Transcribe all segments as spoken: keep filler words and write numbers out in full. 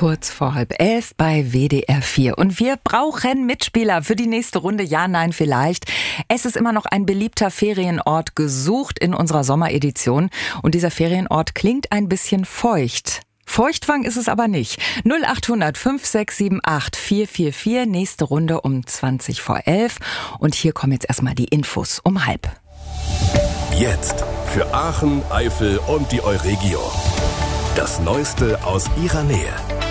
kurz vor halb elf bei W D R vier. Und wir brauchen Mitspieler für die nächste Runde. Ja, nein, vielleicht. Es ist immer noch ein beliebter Ferienort gesucht in unserer Sommeredition. Und dieser Ferienort klingt ein bisschen feucht. Feuchtwang ist es aber nicht. null achthundert fünf sechs sieben acht vier vier vier, nächste Runde um zwanzig vor elf. Und hier kommen jetzt erstmal die Infos um halb. Jetzt für Aachen, Eifel und die Euregio. Das Neueste aus ihrer Nähe.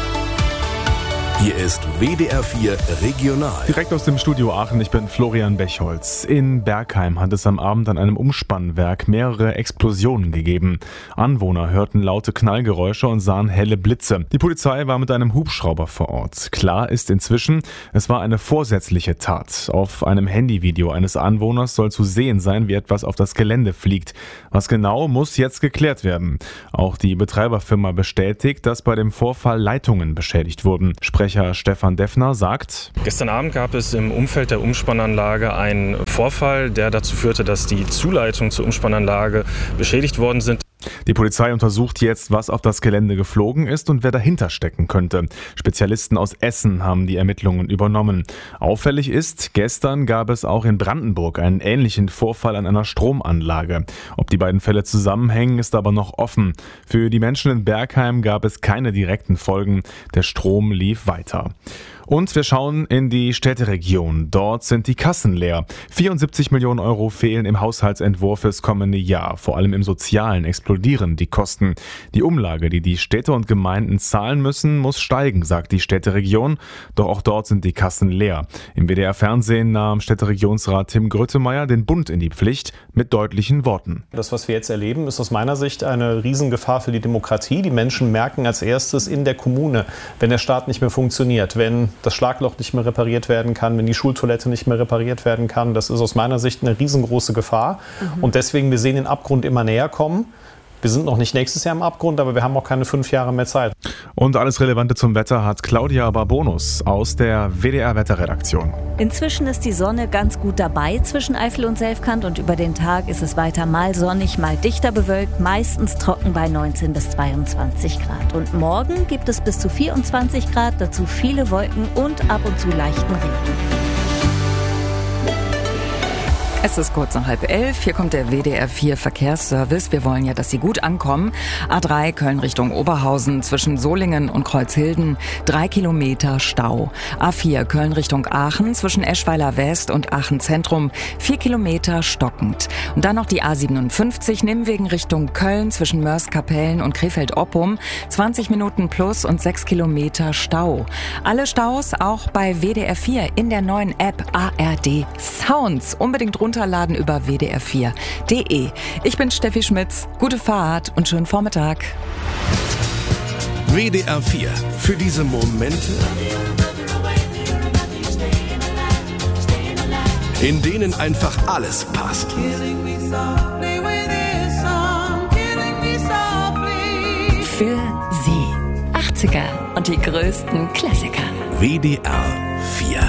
Hier ist W D R vier Regional. Direkt aus dem Studio Aachen, ich bin Florian Bechholz. In Bergheim hat es am Abend an einem Umspannwerk mehrere Explosionen gegeben. Anwohner hörten laute Knallgeräusche und sahen helle Blitze. Die Polizei war mit einem Hubschrauber vor Ort. Klar ist inzwischen, es war eine vorsätzliche Tat. Auf einem Handyvideo eines Anwohners soll zu sehen sein, wie etwas auf das Gelände fliegt. Was genau, muss jetzt geklärt werden. Auch die Betreiberfirma bestätigt, dass bei dem Vorfall Leitungen beschädigt wurden. Sprecher Stefan Deffner sagt: Gestern Abend gab es im Umfeld der Umspannanlage einen Vorfall, der dazu führte, dass die Zuleitungen zur Umspannanlage beschädigt worden sind. Die Polizei untersucht jetzt, was auf das Gelände geflogen ist und wer dahinter stecken könnte. Spezialisten aus Essen haben die Ermittlungen übernommen. Auffällig ist, gestern gab es auch in Brandenburg einen ähnlichen Vorfall an einer Stromanlage. Ob die beiden Fälle zusammenhängen, ist aber noch offen. Für die Menschen in Bergheim gab es keine direkten Folgen. Der Strom lief weiter. Und wir schauen in die Städteregion. Dort sind die Kassen leer. vierundsiebzig Millionen Euro fehlen im Haushaltsentwurf fürs kommende Jahr. Vor allem im Sozialen explodieren die Kosten. Die Umlage, die die Städte und Gemeinden zahlen müssen, muss steigen, sagt die Städteregion. Doch auch dort sind die Kassen leer. Im W D R-Fernsehen nahm Städteregionsrat Tim Grüttemeier den Bund in die Pflicht mit deutlichen Worten. Das, was wir jetzt erleben, ist aus meiner Sicht eine Riesengefahr für die Demokratie. Die Menschen merken als erstes in der Kommune, wenn der Staat nicht mehr funktioniert, wenn das Schlagloch nicht mehr repariert werden kann, wenn die Schultoilette nicht mehr repariert werden kann. Das ist aus meiner Sicht eine riesengroße Gefahr. Mhm. Und deswegen, wir sehen den Abgrund immer näher kommen. Wir sind noch nicht nächstes Jahr im Abgrund, aber wir haben auch keine fünf Jahre mehr Zeit. Und alles Relevante zum Wetter hat Claudia Barbonus aus der W D R-Wetterredaktion. Inzwischen ist die Sonne ganz gut dabei zwischen Eifel und Selfkant und über den Tag ist es weiter mal sonnig, mal dichter bewölkt, meistens trocken bei neunzehn bis zweiundzwanzig Grad. Und morgen gibt es bis zu vierundzwanzig Grad, dazu viele Wolken und ab und zu leichten Regen. Es ist kurz nach halb elf. Hier kommt der W D R vier Verkehrsservice. Wir wollen ja, dass Sie gut ankommen. A drei Köln Richtung Oberhausen zwischen Solingen und Kreuzhilden. Drei Kilometer Stau. A vier Köln Richtung Aachen zwischen Eschweiler West und Aachen Zentrum. Vier Kilometer stockend. Und dann noch die A siebenundfünfzig Nimwegen Richtung Köln zwischen Mörs-Kapellen und Krefeld-Oppum. zwanzig Minuten plus und sechs Kilometer Stau. Alle Staus auch bei W D R vier in der neuen App A R D Sounds. Unbedingt runterladen über w d r vier punkt d e. Ich bin Steffi Schmitz. Gute Fahrt und schönen Vormittag. W D R vier. Für diese Momente, in denen einfach alles passt. Für Sie. achtziger und die größten Klassiker. W D R vier.